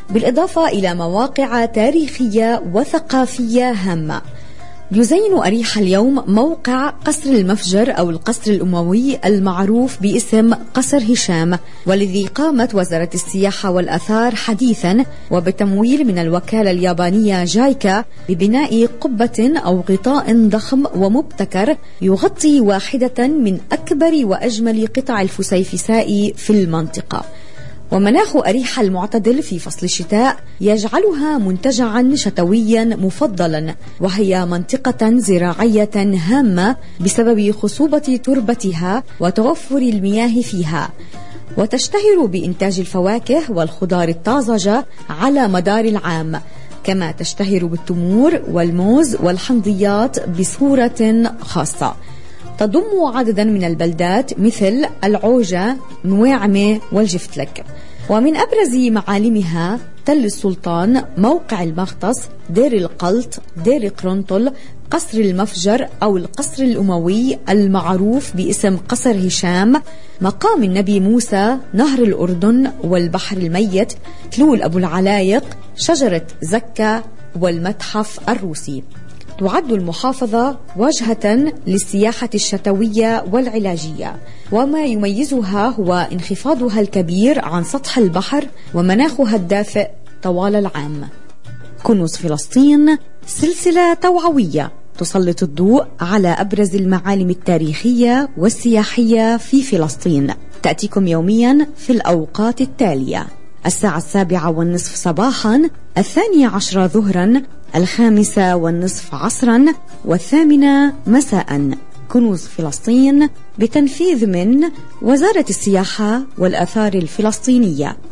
بالإضافة إلى مواقع تاريخية وثقافية هامة. يزين أريحا اليوم موقع قصر المفجر أو القصر الأموي المعروف باسم قصر هشام، والذي قامت وزارة السياحة والآثار حديثا وبتمويل من الوكالة اليابانية جايكا ببناء قبة أو غطاء ضخم ومبتكر يغطي واحدة من أكبر وأجمل قطع الفسيفساء في المنطقة. ومناخ أريحا المعتدل في فصل الشتاء يجعلها منتجعا شتويا مفضلا، وهي منطقة زراعية هامة بسبب خصوبة تربتها وتوفر المياه فيها، وتشتهر بإنتاج الفواكه والخضار الطازجة على مدار العام، كما تشتهر بالتمور والموز والحمضيات بصورة خاصة. تضم عددا من البلدات مثل العوجة، نواعمة والجفتلك. ومن أبرز معالمها تل السلطان، موقع المغطس، دير القلط، دير قرنطل، قصر المفجر أو القصر الأموي المعروف باسم قصر هشام، مقام النبي موسى، نهر الأردن والبحر الميت، تلول أبو العلايق، شجرة زكا والمتحف الروسي. تعد المحافظة وجهة للسياحة الشتوية والعلاجية، وما يميزها هو انخفاضها الكبير عن سطح البحر ومناخها الدافئ طوال العام. كنوز فلسطين سلسلة توعوية تسلط الضوء على أبرز المعالم التاريخية والسياحية في فلسطين، تأتيكم يوميا في الأوقات التالية: 7:30 صباحا، 12 ظهرا، 5:30 عصرا، 8 مساء. كنوز فلسطين بتنفيذ من وزارة السياحة والآثار الفلسطينية.